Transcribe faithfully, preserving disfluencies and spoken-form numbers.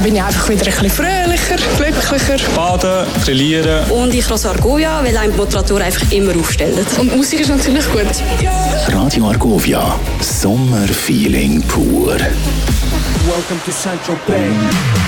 bin ich einfach wieder ein bisschen fröhlicher, glücklicher. Baden, grillieren. Und ich höre Argovia, weil einem die Motivator einfach immer aufstellt. Und Musik ist natürlich gut. Radio Argovia, Sommerfeeling pur. Welcome to Central Bay.